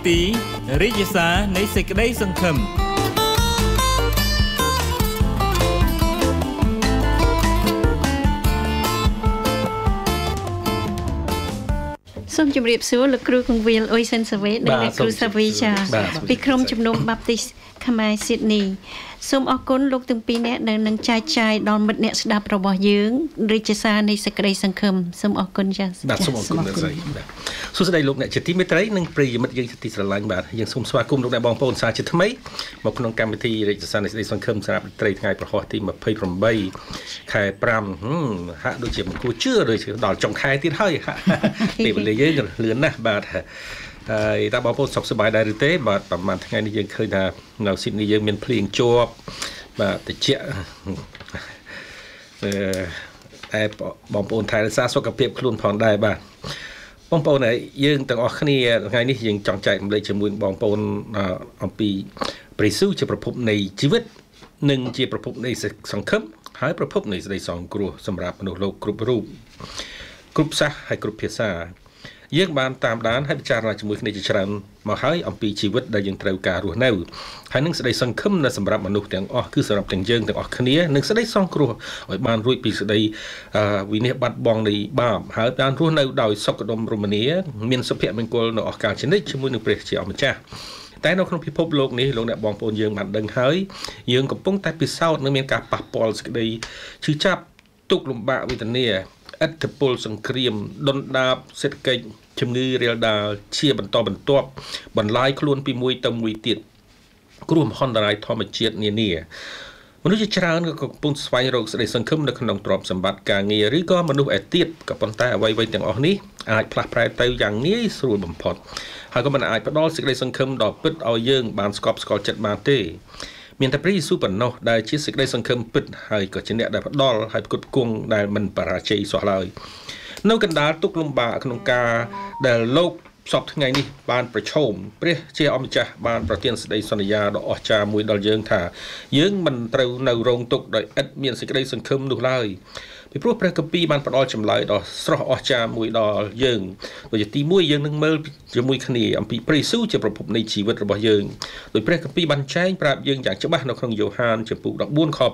ទីរាជសារនៃសេចក្តីសង្ឃឹមសូមជម្រាបសួរលោកគ្រូកងវិលអ៊ុយសិនសាវេនិងអ្នកគ្រូសាវីចាពីក្រុមជំនុំបាប់ទីសខ្មែរស៊ីដនីសូមអរគុណលោកទាំងពីរនាក់ដែលនឹងចែកចាយដល់មិត្តអ្នកស្ដាប់របស់យើងរាជសារនៃសេចក្តីសង្ឃឹមសូមអរគុណចា៎បាទសូមអរគុណលោកស្រីបាទសួស្តីលោកអ្នកជាទីមេត្រីនិងប្រិយមិត្តយើងជាទីស្រឡាញ់បាទយើងសូមស្វាគមន៍លោកអ្នកបងប្អូនសាជាថ្មីមកក្នុងកម្មវិធីរាជសារនៃសេចក្តីសង្ឃឹមសម្រាប់ត្រីថ្ងៃប្រហោះទី28ខែ5ហាក់ដូចជាមិនគួរជឿដូចដល់ចុងខែទៀតហើយពេលវេលាយើងលឿនណាស់បាទហើយតើបងប្អូនសុខសប្បាយដែរឬទេបាទប្រហែលថ្ងៃនេះយើងឃើញថានៅស៊ីដនីយើងមានភ្លៀងជាប់បាទតិចតែបងប្អូនថែរក្សាសុខភាពខ្លួនផងដែរបាទបងប្អូនយើងទាំងអស់គ្នាថ្ងៃនេះយើងចង់ចែករំលែកជាមួយបងប្អូនអំពីព្រះយេស៊ូវជាប្រភពនៃជីវិតនិងជាប្រភពនៃសង្ឃឹមហើយប្រភពនៃសេចក្តីសង្គ្រោះសម្រាប់មនុស្សលោកគ្រប់រូបគ្រប់សាសហើយគ្រប់ភាសាយើងបានតាមដានហើយពិចារណាជាមួយគ្នាជាច្រើនមកហើយអំពីជីវិតដែលយើងត្រូវការរស់នៅហើយនឹងសេចក្តីសង្ឃឹមនៅសម្រាប់មនុស្សទាំងអស់គឺសម្រាប់ទាំងយើងទាំងអស់គ្នានឹងសេចក្តីសង្គ្រោះឲ្យបានរួចពីសេចក្តីវិនិច្ឆ័យបាត់បង់នៃបាបហើយបានរស់នៅដោយសុខដុមរមនាមានសុភមង្គលនៅអស់កលជានិច្ចជាមួយនឹងព្រះជាអម្ចាស់តែនៅក្នុងពិភពលោកនេះលោកអ្នកបងប្អូនយើងបានដឹងហើយយើងកំពុងតែពិសោធន៍នឹងមានការប៉ះពាល់សេចក្តីឈឺចាប់ទុក្ខលំបាកវេទនាឥទ្ធិពលសង្គ្រាមដុនដាបសេដ្ឋកិច្ចជំងឺរាលដាលជាបន្តបន្ទាប់បន្លាយខ្លួនពីមួយទៅមួយទៀតគ្រោះមហន្តរាយធម្មជាតិនានាមនុស្សជាច្រើនក៏កំពុងស្វែងរកសេចក្តីសង្ឃឹមនៅក្នុងទ្រព្យសម្បត្តិការងារឬក៏មនុស្សឯទៀតក៏ប៉ុន្តែអ្វីៗទាំងអស់នេះអាចផ្លាស់ប្រែទៅយ៉ាងងាយស្រួលបំផុតហើយក៏មិនអាចផ្ដល់សេចក្តីសង្ឃឹមដ៏ពិតឲ្យយើងបានស្កប់ស្កល់ចិត្តបានទេមានតែព្រះយេស៊ូវប៉ុណ្ណោះដែលជាសេចក្តីសង្ឃឹមពិតហើយក៏ជាអ្នកដែលផ្ដល់ហើយផ្គត់ផ្គង់ដែលមិនបរាជ័យសោះឡើយនៅកណ្ដាលទុក្ខលំបាកក្នុងការដែលលោកសពថ្ងៃនេះបានប្រឈមព្រះជាអម្ចាស់បានប្រទានសេចក្តីសន្យាដ៏អស្ចារ្យមួយដល់យើងថាយើងមិនត្រូវនៅរងទុក្ខដោយឥតមានសេចក្តីសង្ឃឹមនោះឡើយពីព្រោះព្រះគម្ពីរបានផ្ដល់ចម្លើយដ៏ស្រស់អស្ចារ្យមួយដល់យើងដូចជាទី1យើងនឹងមើលជាមួយគ្នាអំពីព្រះយេស៊ូវជាប្រភពនៃជីវិតរបស់យើងដោយព្រះគម្ពីរបានចែងប្រាប់យើងយ៉ាងច្បាស់នៅក្នុងយ៉ូហានចំពុក14ខ6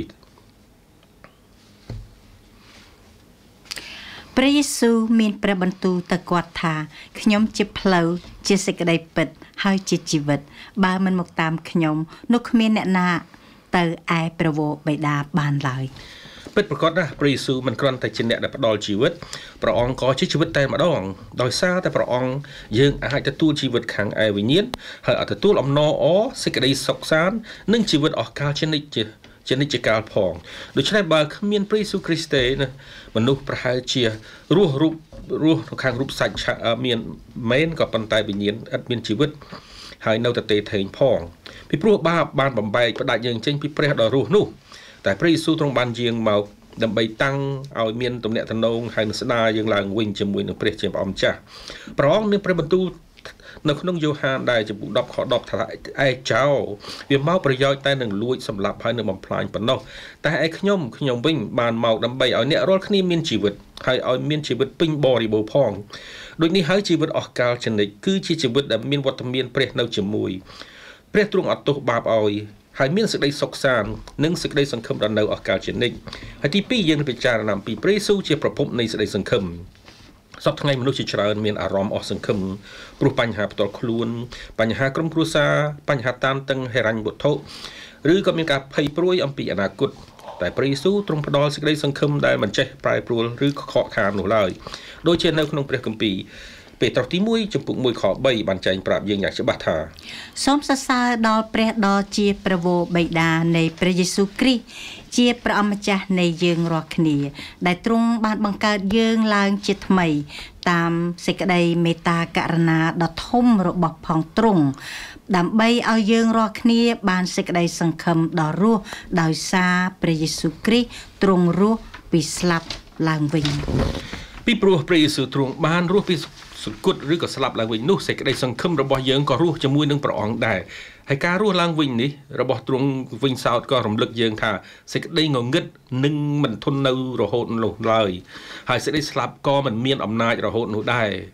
ព្រះយេស៊ូវមានព្រះបន្ទូលទៅគាត់ថាខ្ញុំជាផ្លូវជាសេចក្តីពិតហើយជាជីវិតបើមិនមកតាមខ្ញុំនោះគ្មានអ្នកណាទៅឯព្រះវរបិតាបានឡើយពិតប្រាកដណាស់ព្រះយេស៊ូវមិនគ្រាន់តែជាអ្នកដែលផ្ដល់ជីវិតព្រះអង្គក៏ជាជីវិតតែម្ដងដោយសារតែព្រះអង្គយើងអាចទទួលជីវិតខាងឯវិញ្ញាណហើយអាចទទួលអំណរអសេចក្តីសុខសាន្តនិងជីវិតអស់កលជានិច្ចកាលផងដូច្នេះបើគ្មានព្រះយេស៊ូវគ្រីស្ទទេណាមនុស្សប្រហែលជារស់នៅខាងរូបសាច់មានមែនក៏ប៉ុន្តែវិញ្ញាណឥតមានជីវិតហើយនៅតែទេថេងផងពីព្រោះបាបបានបំបែកផ្ដាច់យើងចេញពីព្រះដ៏រស់នោះតែព្រះយេស៊ូវទ្រង់បានយាងមកដើម្បីតាំងឲ្យមានទំនាក់ទំនងហើយនឹងស្ដារយើងឡើងវិញជាមួយនឹងព្រះជាព្រះអម្ចាស់ព្រះអង្គមានព្រះបន្ទូលនៅក្នុងយ៉ូហានដែលចំពុក10ខ10ថាឯចោវាមកប្រយោជន៍តែនឹងលួចសម្លាប់ហើយនឹងបំផ្លាញប៉ុណ្ណោះតែឯខ្ញុំវិញបានមកដើម្បីឲ្យអ្នករាល់គ្នាមានជីវិតហើយឲ្យមានជីវិតពេញបរិបូរណ៍ផងដូចនេះហើយជីវិតអស់កលជានិច្ចគឺជាជីវិតដែលមានវត្តមានព្រះនៅជាមួយព្រះទ្រង់អត់ទោសបាបឲ្យហើយមានសេចក្តីសុខសាន្តនិងសេចក្តីសង្ឃឹមដល់នៅអស់កលជានិច្ចហើយទី2យើងពិចារណាអំពីព្រះយេស៊ូវជាប្រភពនៃសេចក្តីសង្ឃឹមសពថ្ងៃមនុស្សជាច្រើនមានអារម្មណ៍អស់សង្ឃឹមព្រោះបញ្ហាផ្ទាល់ខ្លួនបញ្ហាក្រុមគ្រួសារបញ្ហាតានតឹងហិរញ្ញវត្ថុឬក៏មានការភ័យព្រួយអំពីអនាគតតែព្រះយេស៊ូវទ្រង់ផ្ដល់សេចក្តីសង្ឃឹមដែលមិនចេះប្រែប្រួលឬខកខាននោះឡើយដូចជានៅក្នុងព្រះគម្ពីរពេត្រុសទី1ចំពុក1ខ3បានចែងប្រាប់យើងយ៉ាងច្បាស់ថាសូមសរសើរដល់ព្រះដ៏ជាព្រះវរបិតានៃព្រះយេស៊ូវគ្រីស្ទជាព្រះអម្ចាស់នៃយើងរាល់គ្នាដែលទ្រង់បានបង្កើតយើងឡើងជាថ្មីតាមសេចក្តីមេត្តាករុណាដ៏ធំរបស់ផងទ្រង់ដើម្បីឲ្យយើងរាល់គ្នាបានសេចក្តីសង្ឃឹមដ៏រស់ដោយសារព្រះយេស៊ូវគ្រីស្ទទ្រង់រស់ពីស្លាប់ឡើងវិញពីព្រោះព្រះយេស៊ូវទ្រង់បានរស់ពីសង្គត់ឬក៏ស្លាប់ឡើងវិញនោះសេចក្តីសង្ឃឹមរបស់យើងក៏រស់ជាមួយនឹងព្រះអង្គដែរហើយការរស់ឡើងវិញនេះរបស់ទ្រង់វិញសោតក៏រំលឹកយើងថាសេចក្តីងងឹតនឹងមិនធន់នៅរហូតនោះឡើយហើយសេចក្តីស្លាប់ក៏មិនមានអំណាចរហូតនោះដែរ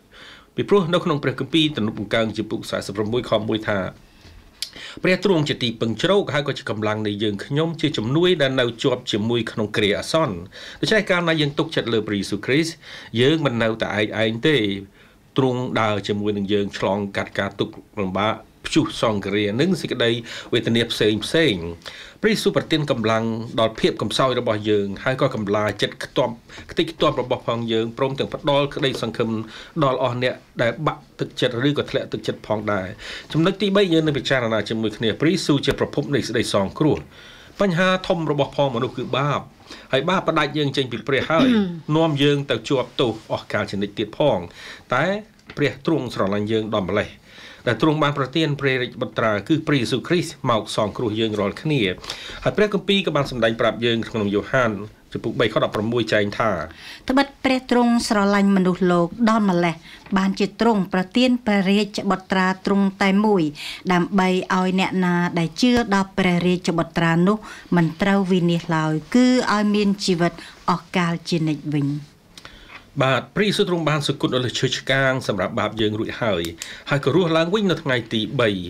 ពីព្រោះនៅក្នុងព្រះគម្ពីរទំនុកបង្កើងចំពុក46ខ1ថាព្រះទ្រង់ជាទីពឹងជ្រកហើយក៏ជាកម្លាំងនៃយើងខ្ញុំជាជំនួយដែលនៅជាប់ជាមួយក្នុងគ្រាអាសន្នដូច្នេះកាលណាយើងទុកចិត្តលើព្រះយេស៊ូវគ្រីស្ទយើងមិននៅតែឯងទេទ្រង់ដើរជាមួយនឹងយើងឆ្លងកាត់ការទុក្ខលំបាកព្យុះសង្គ្រាមនិងសេចក្តីវេទនាផ្សេងព្រះយេស៊ូវប្រទានកម្លាំងដល់ភាពកំសោយរបស់យើងហើយក៏កម្លាចិត្តខ្ទេចខ្ទាប់របស់ផងយើងព្រមទាំងផ្ដល់ក្តីសង្ឃឹមដល់អស់អ្នកដែលបាក់ទឹកចិត្តឬក៏ធ្លាក់ទឹកចិត្តផងដែរចំណុចទី3យើងនឹងពិចារណាជាមួយគ្នាព្រះយេស៊ូវជាប្រភពនៃសេចក្តីសង្គ្រោះបញ្ហាធំរបស់ផងមនុស្សគឺបាបហើយបាបផ្ដាច់យើងចេញពីព្រះហើយនាំយើងទៅជាប់ទោសអស់កលជានិច្ចទៀតផងតែព្រះទ្រង់ស្រឡាញ់យើងដល់ម្លេះដែលទ្រង់បានប្រទានព្រះរាជបុត្រាគឺព្រះយេស៊ូវគ្រីស្ទមកសង្គ្រោះយើងរាល់គ្នាហើយព្រះគម្ពីរក៏បានសម្ដែងប្រាប់យើងក្នុងយ៉ូហានចំពុក3ខ16ចែងថាត្បិតព្រះទ្រង់ស្រឡាញ់មនុស្សលោកដល់ម្លេះបានជាទ្រង់ប្រទានព្រះរាជបុត្រាទ្រង់តែមួយដើម្បីឲ្យអ្នកណាដែលជឿដល់ព្រះរាជបុត្រានោះមិនត្រូវវិនាសឡើយគឺឲ្យមានជីវិតអស់កលជានិច្ចវិញបាទព្រះយេស៊ូវទ្រង់បានសុគតនៅលើឈើឆ្កាងសម្រាប់បាបយើងរួចហើយក៏រស់ឡើងវិញនៅថ្ងៃទី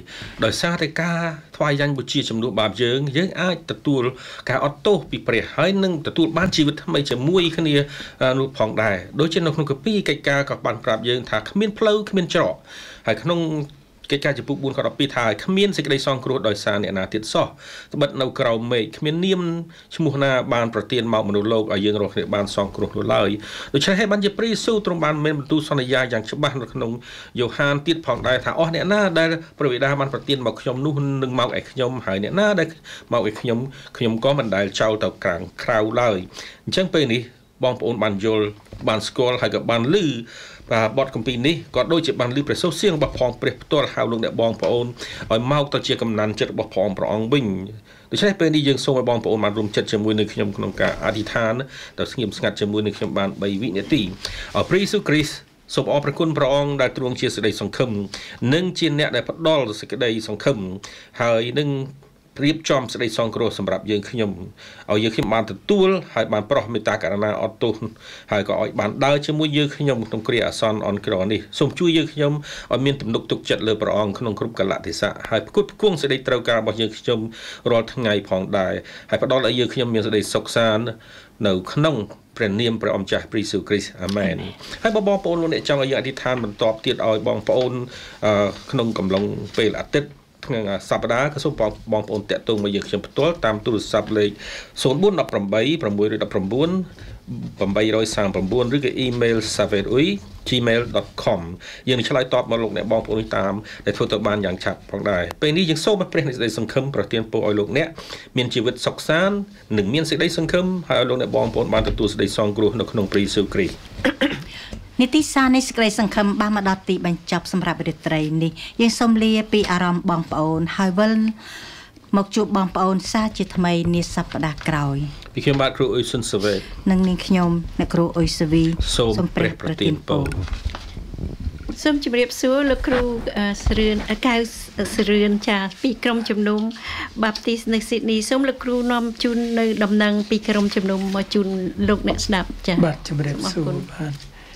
3ដោយសារតែការថ្វាយយ៉ាញ់បូជាជំនួសបាបយើងអាចទទួលការអត់ទោសពីព្រះហើយនឹងទទួលបានជីវិតថ្មីជាមួយគ្នានោះផងដែរដូចជានៅក្នុងកាពីកិច្ចការក៏បានប្រាប់យើងថាគ្មានផ្លូវគ្មានច្រកហើយក្នុងកិច្ចការចំពុក4ខ12ថាគ្មានសេចក្តីសង្គ្រោះដោយសារអ្នកណាទៀតសោះត្បិតនៅក្រោមមេឃគ្មាននាមឈ្មោះណាបានប្រទានមកមនុស្សលោកឲ្យយើងរាល់គ្នាបានសង្គ្រោះនោះឡើយដូច្នេះហើយបានជាព្រះយេស៊ូវទ្រង់បានមានបន្ទូលសន្យាយ៉ាងច្បាស់នៅក្នុងយ៉ូហានទៀតផងដែរថាអស់អ្នកណាដែលព្រះបិតាបានប្រទានមកខ្ញុំនោះនឹងមកឯខ្ញុំហើយអ្នកណាដែលមកឯខ្ញុំក៏មិនដែលចោលទៅក្រៅឡើយអញ្ចឹងពេលនេះបងប្អូនបានយល់បានស្គាល់ហើយក៏បានឮបទគម្ពីរនេះក៏ដូចជាបានឮព្រះសូរសៀងរបស់ផងព្រះផ្ទាល់ហៅលោកអ្នកបងប្អូនឲ្យមកទៅជាកំណានចិត្តរបស់ផងព្រះអង្គវិញដូច្នេះពេលនេះយើងសូមឲ្យបងប្អូនបានរួមចិត្តជាមួយនឹងខ្ញុំក្នុងការអធិដ្ឋានទៅស្ងៀមស្ងាត់ជាមួយនឹងខ្ញុំបាន3វិនាទីឲ្យព្រះយេស៊ូវគ្រីស្ទសូមអរព្រគុណព្រះអង្គដែលទ្រង់ជាសេចក្តីសង្ឃឹមនិងជាអ្នកដែលផ្ដល់សេចក្តីសង្ឃឹមហើយនឹងព្រៀបចំសេចក្តីសង្គ្រោះសម្រាប់យើងខ្ញុំឲ្យយើងខ្ញុំបានទទួលហើយបានប្រោះមេត្តាករុណាអត់ទោសហើយក៏ឲ្យបានដើរជាមួយយើងខ្ញុំក្នុងគ្រាអាសន្នអន់ក្រនេះសូមជួយយើងខ្ញុំឲ្យមានទំនុកទុកចិត្តលើព្រះអង្គក្នុងគ្រប់កលៈទេសៈហើយផ្គត់ផ្គង់សេចក្តីត្រូវការរបស់យើងខ្ញុំរាល់ថ្ងៃផងដែរហើយផ្ដល់ឲ្យយើងខ្ញុំមានសេចក្តីសុខសាន្តនៅក្នុងព្រះនាមព្រះអម្ចាស់ព្រះយេស៊ូវគ្រីស្ទអាមែនហើយបងប្អូនលោកអ្នកចង់ឲ្យយើងអធិដ្ឋានបន្តទៀតឲ្យបងប្អូនក្នុងកំឡុងពេលអាទិត្យថ្ងៃសប្តាហ៍ក៏សូមបងប្អូនតាក់ទងមកយើងខ្ញុំផ្ទាល់តាមទូរស័ព្ទលេខ0418 619 ឬក៏អ៊ីមែល saveui@gmail.com យើងនឹងឆ្លើយតបមកលោកអ្នកបងប្អូនតាមដែលធ្វើទៅបានយ៉ាងឆាប់ផងដែរពេលនេះយើងសូមឲ្យព្រះនៃសេចក្តីសង្ឃឹមប្រទានពរឲ្យលោកអ្នកមានជីវិតសុខសាន្តនិងមានសេចក្តីសង្ឃឹមហើយឲ្យលោកអ្នកបងប្អូនបានទទួលសេចក្តីសង្គ្រោះនៅក្នុងព្រះយេស៊ូវគ្រីស្ទនីតិសាស្ត្រនៃសេចក្តីសង្ឃឹមបានមកដល់ទីបញ្ចប់សម្រាប់រាត្រីនេះយើងសូមលាពីអារម្មណ៍បងប្អូនហើយវិលមកជួបបងប្អូនសាជាថ្មីនាសប្តាហ៍ក្រោយពីខ្ញុំបាទគ្រូអ៊ុយស៊ុនសាវ៉េតនិងនាងខ្ញុំអ្នកគ្រូអ៊ុយសាវីសូមព្រះប្រទានពរសូមជម្រាបសួរលោកគ្រូស្រឿនកៅស្រឿនចាពីក្រុមជំនុំបាបទីសនៅស៊ីដនីសូមលោកគ្រូនាំជូននៅដំណឹងពីក្រុមជំនុំមកជូនលោកអ្នកស្ដាប់ចាបាទជម្រាបសួរបាទ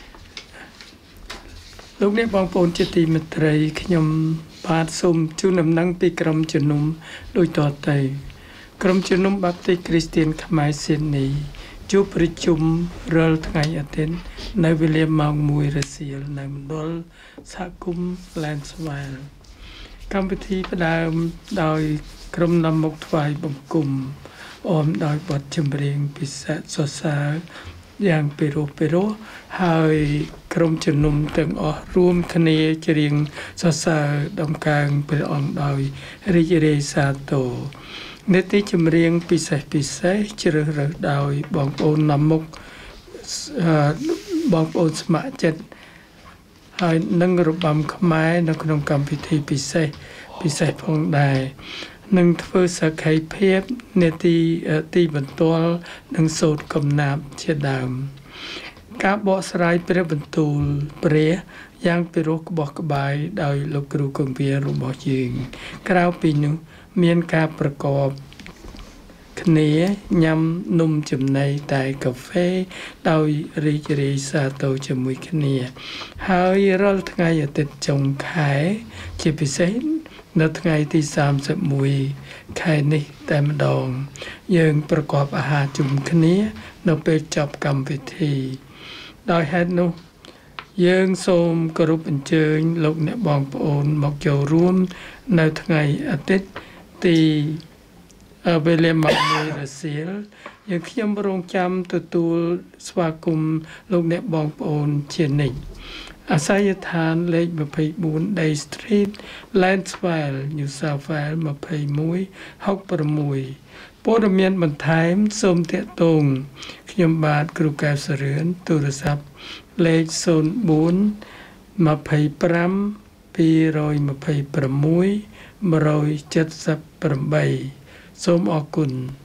លោកអ្នកបងប្អូនជាទីមេត្រីខ្ញុំបាទសូមជូនដំណឹងពីក្រុមជំនុំដូចតទៅក្រុមជំនុំបាបទីគ្រីស្ទៀនខ្មែរស៊ីដនីជួបប្រជុំរាល់ថ្ងៃអាទិត្យនៅវេលាម៉ោង1រសៀលនៅមណ្ឌលសហគមន៍ Lanswell កម្មវិធីផ្ដើមដោយក្រុមនាំមុខថ្វាយបង្គំអមដោយបទចម្រៀងពិសេសសរសើរយ៉ាងពីរោះហើយក្រុមជំនុំទាំងអស់រួមគ្នាច្រៀងសរសើរដំកើងព្រះអង្គដោយរីករាយសាទរនេតិចម្រៀងពិសេសជ្រើសរើសដោយបងប្អូននាំមុខបងប្អូនស្ម័គ្រចិត្តហើយនឹងរបាំខ្មែរនៅក្នុងកម្មវិធីពិសេសផងដែរនឹងធ្វើសក្ខីភាពនេតិទីបន្ទាល់នឹងសូត្រកំណាព្យជាដើមការបកស្រាយព្រះបន្ទូលព្រះយ៉ាងពីរោះក្បោះក្បាយដោយលោកគ្រូគង្វាលរបស់យើងក្រៅពីនោះមានការប្រកបគគ្នាញ៉ាំនំចំណីតែកាហ្វេដោយរីករាយសាទរជាមួយគ្នាហើយរាល់ថ្ងៃអាទិត្យចុងខែជាពិសេសនៅថ្ងៃទី31ខែនេះតែម្ដងយើងប្រកបអាហារជុំគ្នានៅពេលចប់កម្មវិធីដោយហេតុនោះយើងសូមគោរពអញ្ជើញលោកអ្នកបងប្អូនមកចូលរួមនៅថ្ងៃអាទិត្យទីវេលាម៉ោង 1 រសៀលយើងខ្ញុំរងចាំទទួលស្វាគមន៍លោកអ្នកបងប្អូនជានិច្ចអាសយដ្ឋានលេខ24 Day Street Lansdale New South Wales 2166ព័ត៌មានបន្ថែមសូមទាក់ទងខ្ញុំបាទគ្រូកែវសរឿនទូរស័ព្ទលេខ04 25 226 178សូមអរគុណ